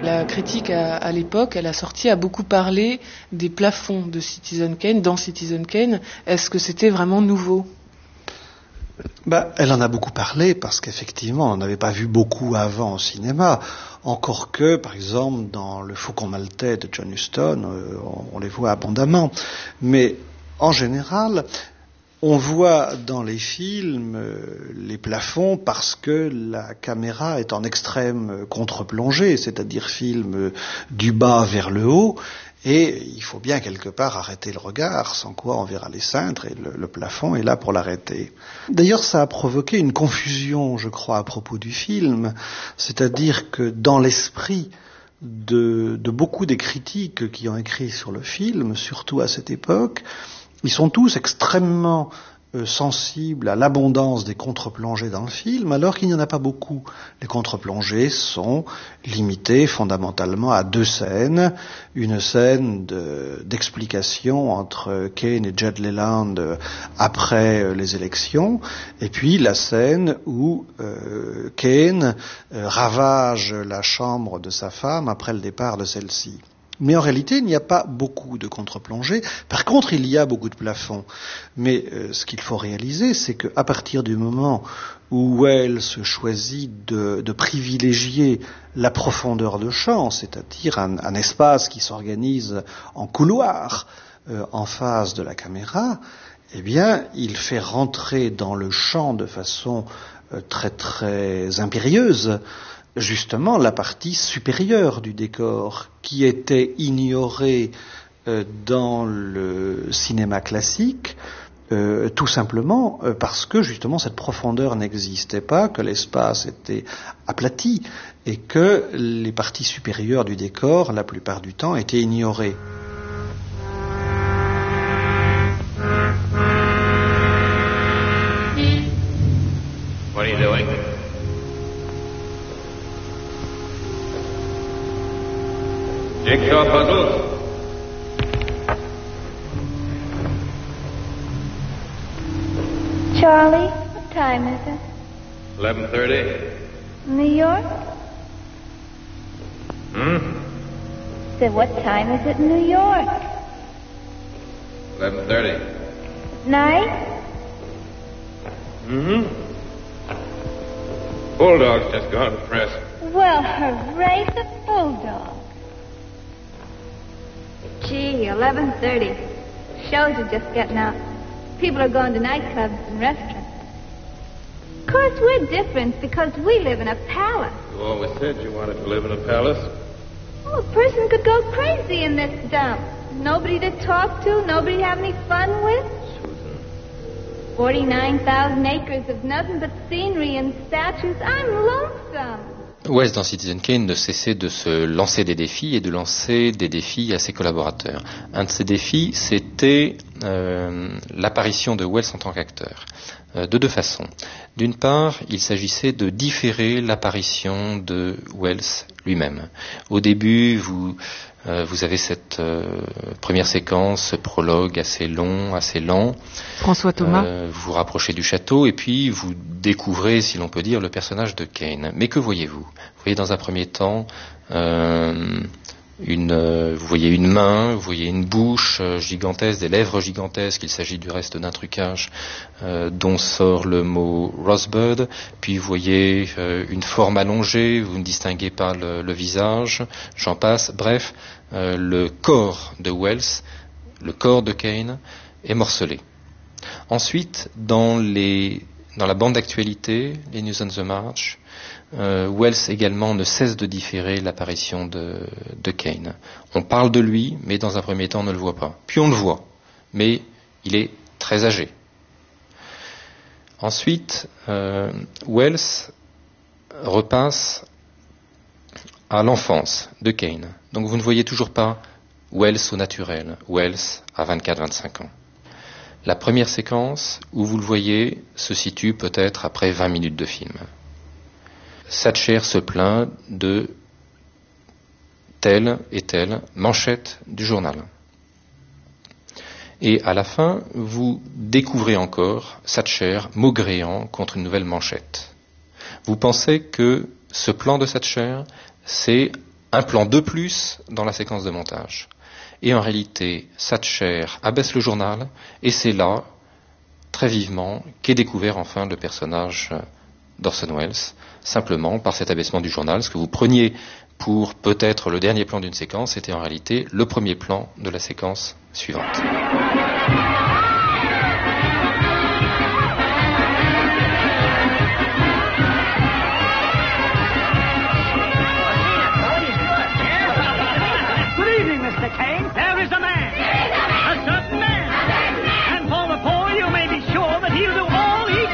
La critique à l'époque, elle a beaucoup parlé des plafonds de Citizen Kane, dans Citizen Kane. Est-ce que c'était vraiment nouveau ? Elle en a beaucoup parlé parce qu'effectivement, on n'avait pas vu beaucoup avant au cinéma. Encore que, par exemple, dans Le Faucon maltais de John Huston, on les voit abondamment. Mais en général, on voit dans les films les plafonds parce que la caméra est en extrême contre-plongée, c'est-à-dire filme du bas vers le haut. Et il faut bien quelque part arrêter le regard, sans quoi on verra les cintres, et le plafond est là pour l'arrêter. D'ailleurs, ça a provoqué une confusion, je crois, à propos du film, c'est-à-dire que dans l'esprit de beaucoup des critiques qui ont écrit sur le film, surtout à cette époque, ils sont tous extrêmement sensibles à l'abondance des contre-plongées dans le film, alors qu'il n'y en a pas beaucoup. Les contre-plongées sont limitées fondamentalement à deux scènes. Une scène d'explication entre Kane et Jed Leland après les élections, et puis la scène où Kane ravage la chambre de sa femme après le départ de celle-ci. Mais en réalité, il n'y a pas beaucoup de contre-plongées. Par contre, il y a beaucoup de plafonds. Mais ce qu'il faut réaliser, c'est qu'à partir du moment où Wells choisit de privilégier la profondeur de champ, c'est-à-dire un espace qui s'organise en couloir en face de la caméra, eh bien, il fait rentrer dans le champ de façon très très impérieuse justement la partie supérieure du décor qui était ignorée dans le cinéma classique, tout simplement parce que justement cette profondeur n'existait pas, que l'espace était aplati et que les parties supérieures du décor, la plupart du temps, étaient ignorées. What are you doing? Jigsaw puzzles? Charlie, what time is it? 11:30. New York? Said, what time is it in New York? 11:30. Night? Bulldog's just gone to press. Well, hooray for Bulldog. Gee, 11:30. Shows are just getting out. People are going to nightclubs and restaurants. Of course, we're different because we live in a palace. You always said you wanted to live in a palace. Oh, a person could go crazy in this dump. Nobody to talk to, nobody to have any fun with. Susan. 49,000 acres of nothing but scenery and statues. I'm lonesome. Wells, dans Citizen Kane, ne cessait de se lancer des défis et de lancer des défis à ses collaborateurs. Un de ces défis, c'était l'apparition de Wells en tant qu'acteur, de deux façons. D'une part, il s'agissait de différer l'apparition de Wells lui-même. Au début, vous avez cette première séquence, ce prologue assez long, assez lent. François Thomas. Vous vous rapprochez du château et puis vous découvrez, si l'on peut dire, le personnage de Kane. Mais que voyez-vous ? Vous voyez dans un premier temps vous voyez une main, vous voyez une bouche gigantesque, des lèvres gigantesques, il s'agit du reste d'un trucage dont sort le mot Rosebud, puis vous voyez une forme allongée, vous ne distinguez pas le visage, j'en passe, bref, le corps de Wells, le corps de Kane est morcelé. Ensuite, dans la bande d'actualité, les News on the March, Wells également ne cesse de différer l'apparition de Kane. On parle de lui, mais dans un premier temps on ne le voit pas. Puis on le voit, mais il est très âgé. Ensuite, Wells repasse à l'enfance de Kane. Donc vous ne voyez toujours pas Wells au naturel, Wells à 24-25 ans. La première séquence où vous le voyez se situe peut-être après 20 minutes de film. Thatcher se plaint de telle et telle manchette du journal. Et à la fin, vous découvrez encore Thatcher maugréant contre une nouvelle manchette. Vous pensez que ce plan de Thatcher, c'est un plan de plus dans la séquence de montage. Et en réalité, Satcher abaisse le journal, et c'est là, très vivement, qu'est découvert enfin le personnage d'Orson Welles, simplement par cet abaissement du journal. Ce que vous preniez pour peut-être le dernier plan d'une séquence était en réalité le premier plan de la séquence suivante.